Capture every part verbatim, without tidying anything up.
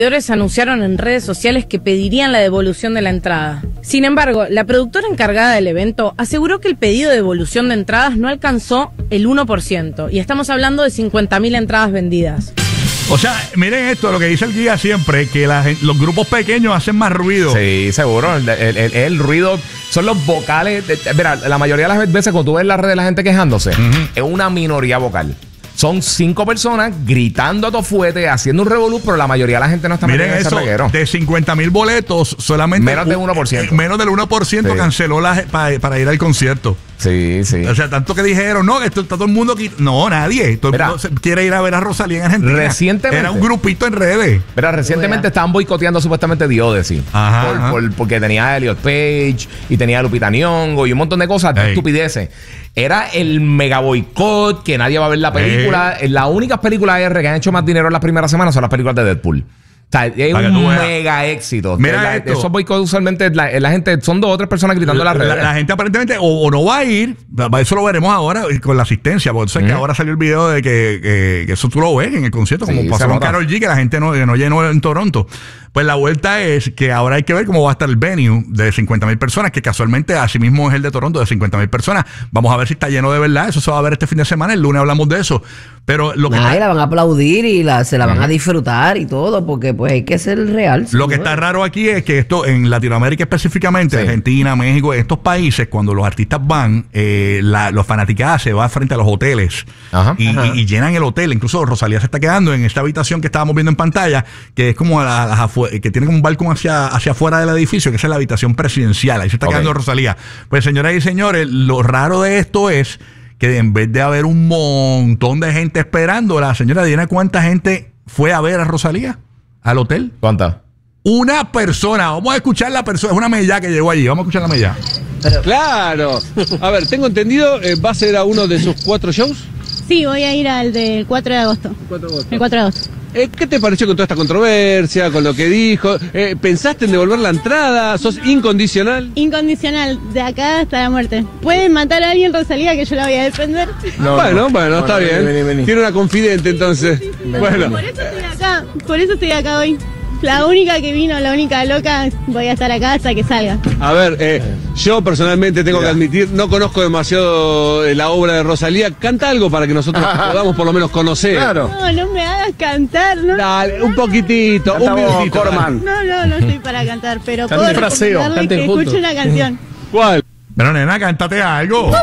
Los anunciaron en redes sociales que pedirían la devolución de la entrada. Sin embargo, la productora encargada del evento aseguró que el pedido de devolución de entradas no alcanzó el uno por ciento y estamos hablando de cincuenta mil entradas vendidas. O sea, miren esto, lo que dice el guía siempre, que la, los grupos pequeños hacen más ruido. Sí, seguro. El, el, el, el ruido son los vocales. De, mira, la mayoría de las veces cuando tú ves en las redes la gente quejándose, uh-huh. es una minoría vocal. Son cinco personas gritando a tu fuete, haciendo un revolú, pero la mayoría de la gente no está metiendo en ese reguero. De cincuenta mil boletos, solamente menos del uno por ciento. Eh, menos del uno por ciento sí. canceló la, para, para ir al concierto. Sí, sí. O sea, tanto que dijeron, no, esto está todo el mundo aquí. No, nadie. Todo el mundo quiere ir a ver a Rosalía en Argentina. Recientemente. Era un grupito en redes. Pero recientemente estaban boicoteando supuestamente The Odyssey. Ajá, por, ajá. Por, porque tenía a Elliot Page y tenía a Lupita Nyong'o y un montón de cosas, de estupideces. Era el mega boicot, que nadie va a ver la película. Ey. Las únicas películas R que han hecho más dinero en las primeras semanas son las películas de Deadpool. O sea, es un mega éxito. Mira la, esto. Esos boicots usualmente la, la gente, son dos o tres personas gritando la, en las redes. La, la gente aparentemente o, o no va a ir, eso lo veremos ahora con la asistencia, porque tú sabes mm. que ahora salió el video de que, que, que eso tú lo ves en el concierto, sí, como pasó con Karol G, que la gente no, no llenó en Toronto. Pues la vuelta es que ahora hay que ver cómo va a estar el venue de cincuenta mil personas, que casualmente así mismo es el de Toronto de cincuenta mil personas. Vamos a ver si está lleno de verdad. Eso se va a ver este fin de semana. El lunes hablamos de eso. Pero lo que Ay, la van a aplaudir y la, se la van uh-huh. a disfrutar y todo, porque pues hay que ser real. Lo que está raro aquí es que esto en Latinoamérica específicamente, sí. Argentina, México, estos países, cuando los artistas van, eh, la, los fanaticadas se van frente a los hoteles uh-huh. y, uh-huh. Y, y llenan el hotel. Incluso Rosalía se está quedando en esta habitación que estábamos viendo en pantalla, que es como a la, las afuera, que tiene como un balcón hacia, hacia afuera del edificio, que esa es la habitación presidencial. Ahí se está okay. quedando Rosalía. Pues señoras y señores, lo raro de esto es que en vez de haber un montón de gente esperando, la señora Diana, ¿cuánta gente fue a ver a Rosalía al hotel? ¿Cuánta? Una persona. Vamos a escuchar la persona. Es una mella que llegó allí. Vamos a escuchar la mella. Pero... Claro. A ver, tengo entendido, eh, ¿va a ser a uno de sus cuatro shows? Sí, voy a ir al del cuatro de agosto. cuatro de agosto. El cuatro de agosto. Eh, ¿Qué te pareció con toda esta controversia, con lo que dijo? Eh, ¿Pensaste en devolver la entrada? ¿Sos incondicional? Incondicional, de acá hasta la muerte. ¿Pueden matar a alguien, Rosalía, que yo la voy a defender? No, bueno, no. bueno, está bueno, bien. Vení, vení. Tiene una confidente, entonces. Sí, sí, bueno. Por eso estoy acá, por eso estoy acá hoy. La única que vino, la única loca, voy a estar acá hasta que salga. A ver, eh, yo personalmente tengo Mira. que admitir, no conozco demasiado la obra de Rosalía. Canta algo para que nosotros podamos por lo menos conocer. Claro. No, no me hagas cantar, ¿no? Dale, un poquitito, Canta un minutito. No, no, no estoy para cantar, pero Cante puedo fraseo, recomendarle que escuche una canción. ¿Cuál? Pero nena, cántate algo.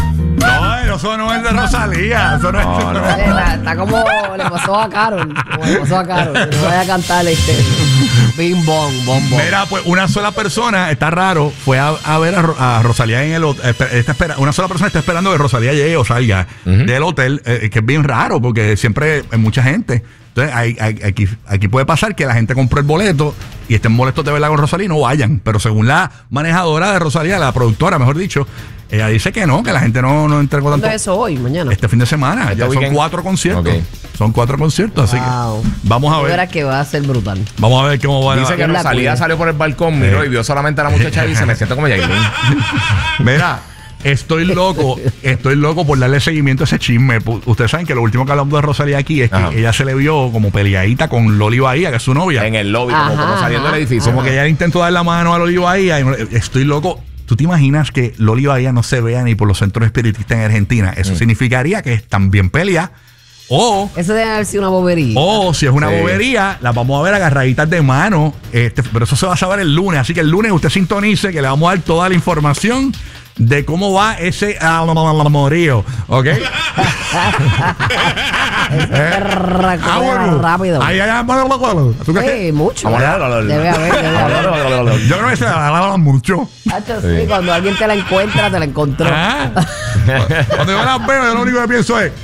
No, eso no es de Rosalía. Eso no es. No, no. Está, está como le pasó a Karol. Como le pasó a Karol. No voy a cantar este. Bing bong, bom bom. Mira, pues una sola persona, está raro, fue a, a ver a, a Rosalía en el hotel. Está espera, una sola persona está esperando que Rosalía llegue o salga uh-huh. del hotel, eh, que es bien raro porque siempre hay mucha gente. Entonces, hay, hay, aquí, aquí puede pasar que la gente compró el boleto y estén molestos de verla con Rosalía y no vayan. Pero según la manejadora de Rosalía, la productora, mejor dicho, ella dice que no, que la gente no, no entregó tanto. ¿Cuándo es eso hoy, mañana? Este fin de semana. Este ya weekend. Son cuatro conciertos. Okay. Son cuatro conciertos, wow. Así que vamos a ver. Verás que va a ser brutal. Vamos a ver cómo va a Dice que Rosalía salió por el balcón, miró sí. y vio solamente a la muchacha y dice, me siento como Yailin. Mira, estoy loco, estoy loco por darle seguimiento a ese chisme. Ustedes saben que lo último que hablamos de Rosalía aquí es que Ajá. ella se le vio como peleadita con Loli Bahía, que es su novia. En el lobby, como, como saliendo del edificio. Como que ella intentó dar la mano a Loli Bahía. Y estoy loco. ¿Tú te imaginas que Loli Bahía no se vea ni por los centros espiritistas en Argentina? Eso mm. significaría que también pelea. O eso debe haber sido una bobería. O si es una sí. bobería, las vamos a ver agarraditas de mano. Este, pero eso se va a saber el lunes. Así que el lunes usted sintonice, que le vamos a dar toda la información de cómo va ese amorío. ¿Ok? eh, ah, bueno. Rápido. Ahí, ahí, ¿Tú crees sí, que? Mucho. Debe haber, debe haber. Yo creo que se la mucho. Hacho, sí, sí, cuando alguien te la encuentra, te la encontró. Ah. Cuando yo las veo, yo lo único que pienso es.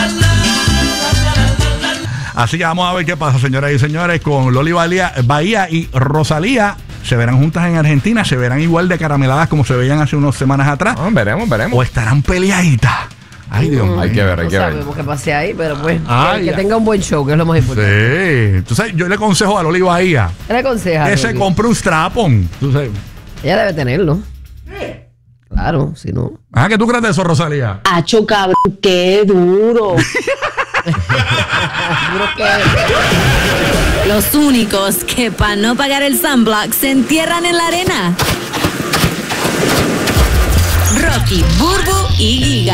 Así que vamos a ver qué pasa, señoras y señores, con Loli Bahía y Rosalía. Se verán juntas en Argentina, se verán igual de carameladas como se veían hace unas semanas atrás. Oh, veremos, veremos. O estarán peleaditas. Ay, Dios mío. Hay que ver, hay no que ver. sabemos qué pase ahí, pero pues Ay, que, que tenga un buen show, que es lo más importante. Sí. Entonces, yo le aconsejo a Loli Bahía ¿qué le aconseja? que se compre un strap-on. Ella debe tenerlo. Sí. Claro, si no. Ah, ¿qué tú crees de eso, Rosalía? Acho, cabrón, qué duro. Duro que Los únicos que para no pagar el sunblock se entierran en la arena. Rocky, Burbu y Giga.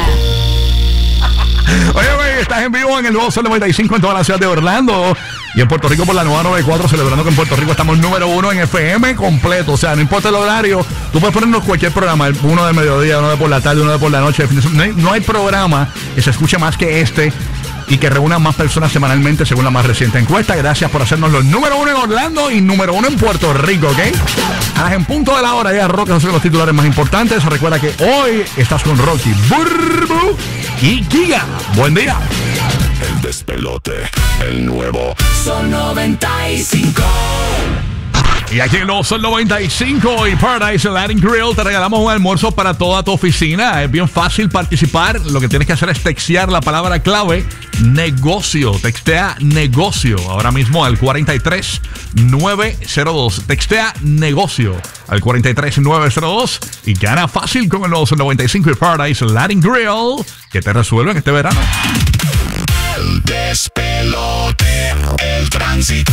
Oye, güey, estás en vivo en el nuevo Sol noventa y cinco en toda la ciudad de Orlando y en Puerto Rico por la nueva noventa y cuatro, celebrando que en Puerto Rico estamos número uno en F M completo. O sea, no importa el horario, tú puedes ponernos cualquier programa, uno de mediodía, uno de por la tarde, uno de por la noche. No hay, no hay programa que se escuche más que este y que reúna más personas semanalmente según la más reciente encuesta. Gracias por hacernos los número uno en Orlando y número uno en Puerto Rico, ¿ok? A las en punto de la hora ya, Rocky, esos son los titulares más importantes. Recuerda que hoy estás con Rocky, Burbu y Giga. Buen día. El despelote, el nuevo Sol noventa y cinco. Y aquí en los Sol noventa y cinco y Paradise Latin Grill te regalamos un almuerzo para toda tu oficina. Es bien fácil participar. Lo que tienes que hacer es textear la palabra clave negocio. Textea negocio ahora mismo al cuatro tres nueve cero dos. Textea negocio al cuatro tres nueve cero dos y gana fácil con el Sol noventa y cinco y Paradise Latin Grill que te resuelven este verano. El despelote, el tránsito.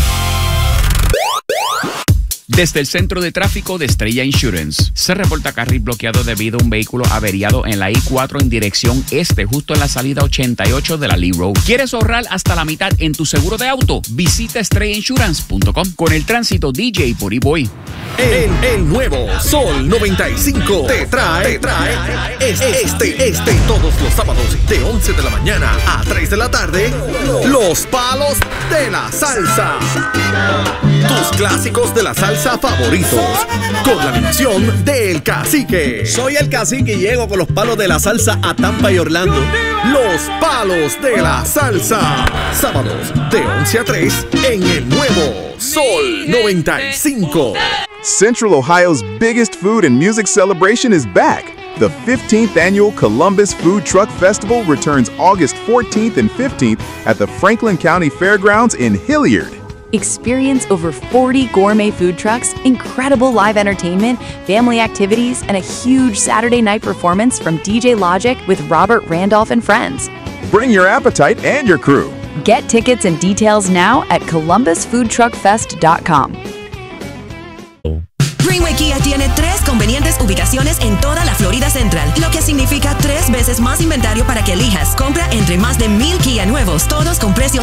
Desde el Centro de Tráfico de Estrella Insurance, se reporta carril bloqueado debido a un vehículo averiado en la I cuatro en dirección este, justo en la salida ochenta y ocho de la Lee Road. ¿Quieres ahorrar hasta la mitad en tu seguro de auto? Visita estrella insurance punto com. Con el tránsito, D J Puri Boy. El, el nuevo Sol noventa y cinco te trae, te trae este, este, este, todos los sábados de once de la mañana a tres de la tarde, los palos de la salsa. Tus clásicos de la salsa favoritos, con la animación del Cacique. Soy el Cacique y llego con los palos de la salsa a Tampa y Orlando. Los palos de la salsa, sábados de once a tres en el nuevo Sol noventa y cinco. Central Ohio's biggest food and music celebration is back. The fifteenth Annual Columbus Food Truck Festival returns August fourteenth and fifteenth at the Franklin County Fairgrounds in Hilliard. Experience over forty gourmet food trucks, incredible live entertainment, family activities, and a huge Saturday night performance from D J Logic with Robert Randolph and friends. Bring your appetite and your crew. Get tickets and details now at columbus food truck fest dot com. Greenway Kia tiene tres convenientes ubicaciones en toda la Florida Central, lo que significa tres veces más inventario para que elijas. Compra entre más de mil Kia nuevos, todos con precios